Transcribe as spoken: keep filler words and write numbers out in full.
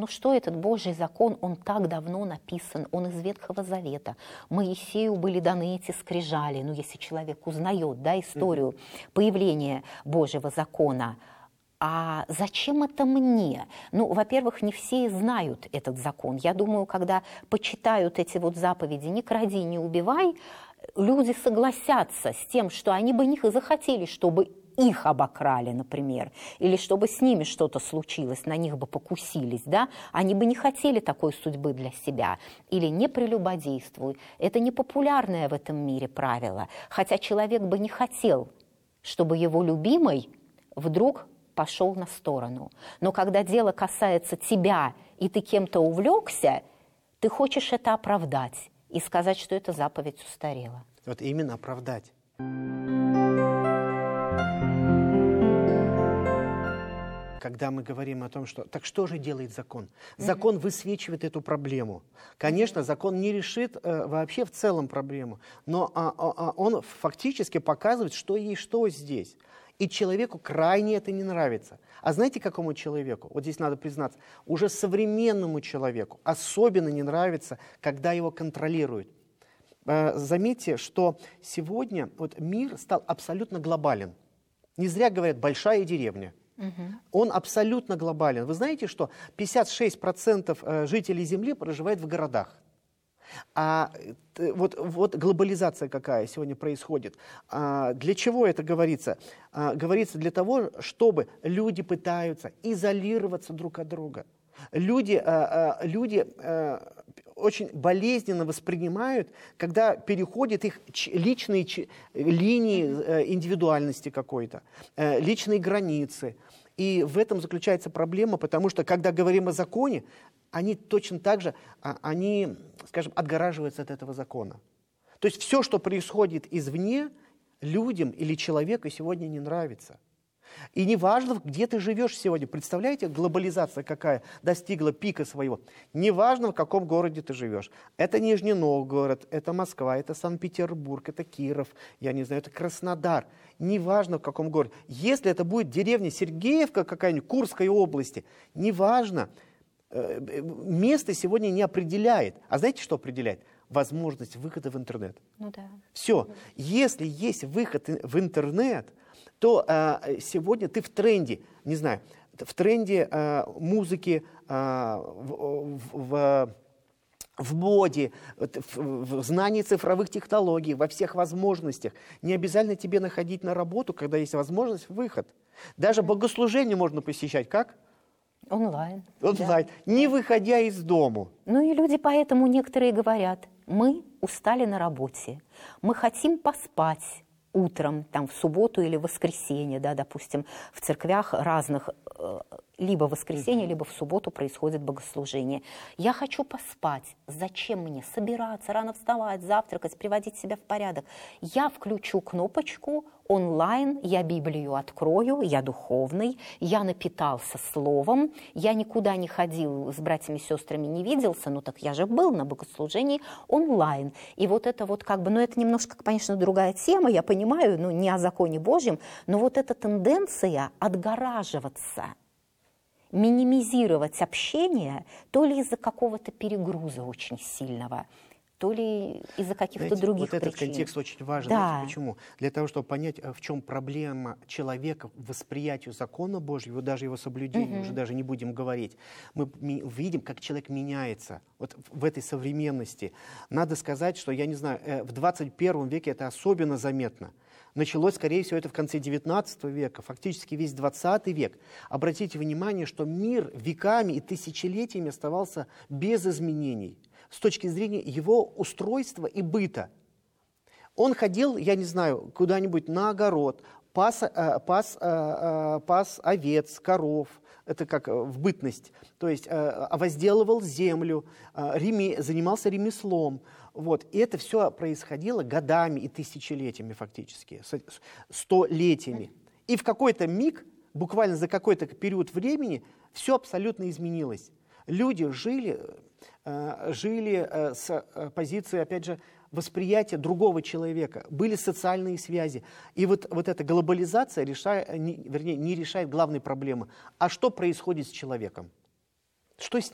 ну что этот Божий закон, он так давно написан, он из Ветхого Завета. Моисею были даны эти скрижали, ну если человек узнает, да, историю появления Божьего закона. А зачем это мне? Ну, во-первых, не все знают этот закон. Я думаю, когда почитают эти вот заповеди «не кради, не убивай», люди согласятся с тем, что они бы не захотели, чтобы их обокрали, например, или чтобы с ними что-то случилось, на них бы покусились, да? Они бы не хотели такой судьбы для себя. Или «не прелюбодействуй». Это не популярное в этом мире правило. Хотя человек бы не хотел, чтобы его любимый вдруг пошел на сторону. Но когда дело касается тебя, и ты кем-то увлекся, ты хочешь это оправдать и сказать, что эта заповедь устарела. Вот именно оправдать. Когда мы говорим о том, что так что же делает закон? Закон высвечивает эту проблему. Конечно, закон не решит э, вообще в целом проблему, но а, а, он фактически показывает, что есть что здесь. И человеку крайне это не нравится. А знаете, какому человеку? Вот здесь надо признаться, уже современному человеку особенно не нравится, когда его контролируют. Заметьте, что сегодня вот мир стал абсолютно глобален. Не зря говорят «большая деревня». Угу. Он абсолютно глобален. Вы знаете, что пятьдесят шесть процентов жителей Земли проживают в городах. А вот, вот глобализация какая сегодня происходит. А для чего это говорится? А, говорится для того, чтобы люди пытаются изолироваться друг от друга. Люди, а, а, люди а, очень болезненно воспринимают, когда переходят их личные линии индивидуальности какой-то, личные границы. И в этом заключается проблема, потому что, когда говорим о законе, они точно так же, они, скажем, отгораживаются от этого закона. То есть все, что происходит извне, людям или человеку сегодня не нравится. И неважно, где ты живешь сегодня. Представляете, глобализация какая достигла пика своего. Неважно, в каком городе ты живешь. Это Нижний Новгород, это Москва, это Санкт-Петербург, это Киров, я не знаю, это Краснодар. Неважно, в каком городе. Если это будет деревня Сергеевка какая-нибудь, Курской области, неважно. Место сегодня не определяет. А знаете, что определяет? Возможность выхода в интернет. Ну да. Все. Если есть выход в интернет, то э, сегодня ты в тренде, не знаю, в тренде э, музыки, э, в, в, в моде, в, в знании цифровых технологий, во всех возможностях. Не обязательно тебе находить на работу, когда есть возможность, выход. Даже богослужение можно посещать. Как? Онлайн. Онлайн. Да. Не выходя из дому. Ну и люди поэтому некоторые говорят, мы устали на работе, мы хотим поспать утром, там, в субботу или в воскресенье, да, допустим, в церквях разных, либо в воскресенье, либо в субботу происходит богослужение. Я хочу поспать. Зачем мне собираться, рано вставать, завтракать, приводить себя в порядок? Я включу кнопочку онлайн, я Библию открою, я духовный, я напитался словом, я никуда не ходил, с братьями и сестрами не виделся, ну так я же был на богослужении онлайн. И вот это вот как бы, ну это немножко, конечно, другая тема, я понимаю, ну не о законе Божьем, но вот эта тенденция отгораживаться, минимизировать общение, то ли из-за какого-то перегруза очень сильного, то ли из-за каких-то других вот причин. этот контекст очень важен. Да. Знаете, почему? Для того, чтобы понять, в чем проблема человека в восприятию закона Божьего, даже его соблюдения, угу. уже даже не будем говорить. Мы видим, как человек меняется вот в этой современности. Надо сказать, что, я не знаю, в двадцать первом веке это особенно заметно. Началось, скорее всего, это в конце девятнадцатого века, фактически весь двадцатый век. Обратите внимание, что мир веками и тысячелетиями оставался без изменений с точки зрения его устройства и быта. Он ходил, я не знаю, куда-нибудь на огород, пас, пас, пас овец, коров, это как в бытность, то есть возделывал землю, реме, занимался ремеслом. Вот. И это все происходило годами и тысячелетиями фактически, столетиями. И в какой-то миг, буквально за какой-то период времени, все абсолютно изменилось. Люди жили, жили с позиции, опять же, восприятия другого человека, были социальные связи. И вот, вот эта глобализация решает, не, вернее, не решает главной проблемы. А что происходит с человеком? Что с ним?